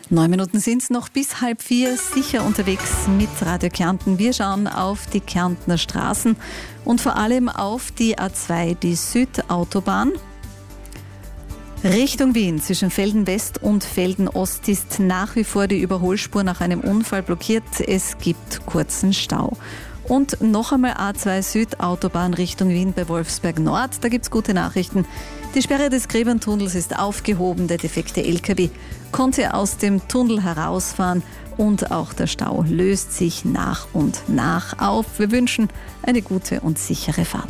9 Minuten sind es noch, bis 3:30 sicher unterwegs mit Radio Kärnten. Wir schauen auf die Kärntner Straßen und vor allem auf die A2, die Südautobahn. Richtung Wien zwischen Velden West und Velden Ost ist nach wie vor die Überholspur nach einem Unfall blockiert. Es gibt kurzen Stau. Und noch einmal A2 Südautobahn Richtung Wien bei Wolfsberg Nord. Da gibt es gute Nachrichten. Die Sperre des Gräberntunnels ist aufgehoben. Der defekte LKW konnte aus dem Tunnel herausfahren und auch der Stau löst sich nach und nach auf. Wir wünschen eine gute und sichere Fahrt.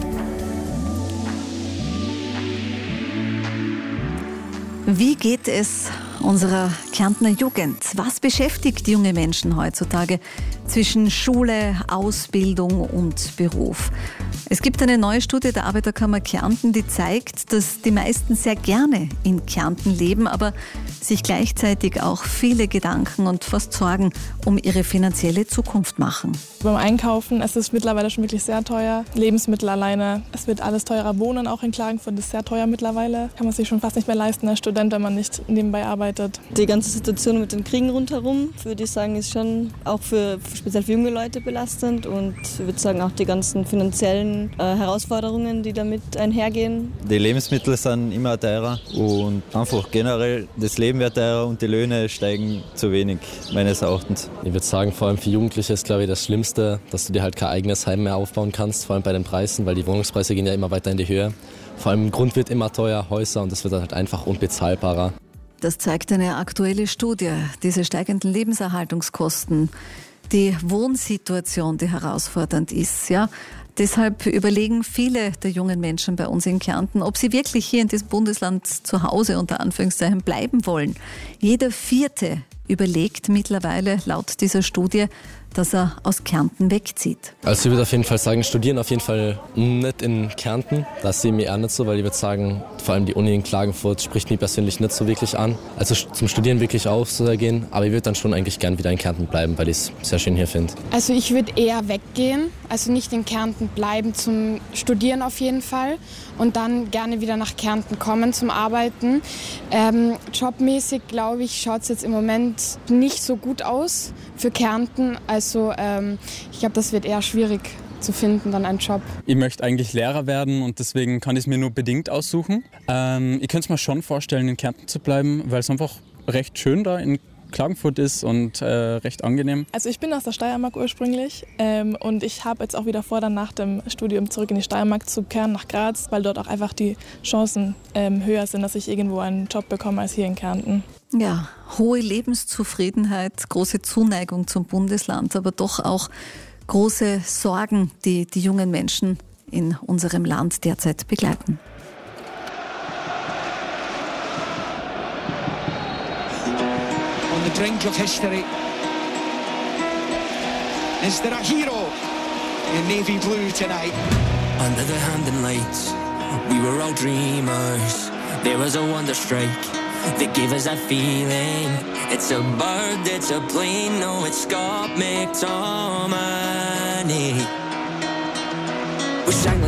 Wie geht es unserer Kärntner Jugend? Was beschäftigt junge Menschen heutzutage zwischen Schule, Ausbildung und Beruf? Es gibt eine neue Studie der Arbeiterkammer Kärnten, die zeigt, dass die meisten sehr gerne in Kärnten leben, aber sich gleichzeitig auch viele Gedanken und fast Sorgen um ihre finanzielle Zukunft machen. Beim Einkaufen, es ist mittlerweile schon wirklich sehr teuer. Lebensmittel alleine, es wird alles teurer. Wohnen auch in Klagenfurt ist sehr teuer mittlerweile. Kann man sich schon fast nicht mehr leisten als Student, wenn man nicht nebenbei arbeitet. Die ganze Situation mit den Kriegen rundherum, würde ich sagen, ist schon auch speziell für junge Leute belastend und ich würde sagen auch die ganzen finanziellen Herausforderungen, die damit einhergehen. Die Lebensmittel sind immer teurer und einfach generell das Leben wird teurer und die Löhne steigen zu wenig, meines Erachtens. Ich würde sagen, vor allem für Jugendliche ist, glaube ich, das Schlimmste, dass du dir halt kein eigenes Heim mehr aufbauen kannst, vor allem bei den Preisen, weil die Wohnungspreise gehen ja immer weiter in die Höhe. Vor allem Grund wird immer teuer, Häuser, und das wird dann halt einfach unbezahlbarer. Das zeigt eine aktuelle Studie, diese steigenden Lebenserhaltungskosten, die Wohnsituation, die herausfordernd ist. Ja. Deshalb überlegen viele der jungen Menschen bei uns in Kärnten, ob sie wirklich hier in diesem Bundesland zu Hause unter Anführungszeichen bleiben wollen. Jeder Vierte überlegt mittlerweile laut dieser Studie, dass er aus Kärnten wegzieht. Also ich würde auf jeden Fall sagen, studieren auf jeden Fall nicht in Kärnten. Das sehe ich mir eher nicht so, weil ich würde sagen, vor allem die Uni in Klagenfurt spricht mich persönlich nicht so wirklich an. Also zum Studieren wirklich auch so gehen, aber ich würde dann schon eigentlich gern wieder in Kärnten bleiben, weil ich es sehr schön hier finde. Also ich würde eher weggehen, also nicht in Kärnten bleiben, zum Studieren auf jeden Fall und dann gerne wieder nach Kärnten kommen zum Arbeiten. Jobmäßig, glaube ich, schaut es jetzt im Moment nicht so gut aus für Kärnten. Also ich glaube, das wird eher schwierig zu finden, dann einen Job. Ich möchte eigentlich Lehrer werden und deswegen kann ich es mir nur bedingt aussuchen. Ich könnte es mir schon vorstellen, in Kärnten zu bleiben, weil es einfach recht schön da in Klagenfurt ist und recht angenehm. Also ich bin aus der Steiermark ursprünglich und ich habe jetzt auch wieder vor, dann nach dem Studium zurück in die Steiermark zu kehren, nach Graz, weil dort auch einfach die Chancen höher sind, dass ich irgendwo einen Job bekomme als hier in Kärnten. Ja, hohe Lebenszufriedenheit, große Zuneigung zum Bundesland, aber doch auch große Sorgen, die die jungen Menschen in unserem Land derzeit begleiten. On the brink of history, is there a hero in navy blue tonight? Under the hand and lights, we were all dreamers. There was a wonder strike that gave us that feeling. It's a bird, it's a plane, no, it's Scott McTominay.